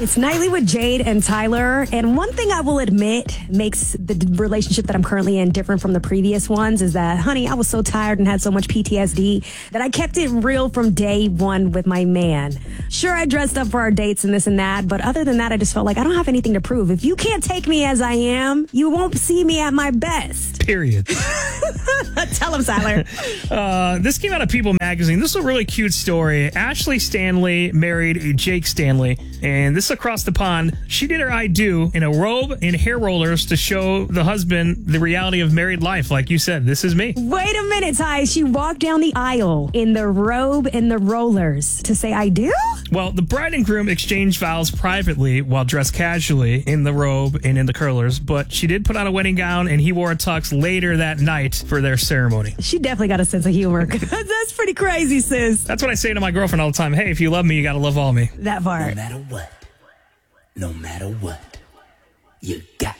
It's Nightly with Jade and Tyler. And one thing I will admit makes the relationship that I'm currently in different from the previous ones is that, honey, I was so tired and had so much PTSD that I kept it real from day one with my man. Sure, I dressed up for our dates and this and that, but other than that, I just felt like I don't have anything to prove. If you can't take me as I am, you won't see me at my best. Period. Tell him, Tyler. This came out of People magazine. This is a really cute story. Ashley Stanley married Jake Stanley, and this is across the pond. She did her I do in a robe and hair rollers to show the husband the reality of married life. Like you said, this is me. Wait a minute, Ty. She walked down the aisle in the robe and the rollers to say I do? Well, the bride and groom exchanged vows privately while dressed casually in the robe and in the curlers, but she did put on a wedding gown and he wore a tux later that night for their ceremony. She definitely got a sense of humor. That's pretty crazy, sis. That's what I say to my girlfriend all the time. Hey, if you love me, you gotta love all me. That part. No matter what, you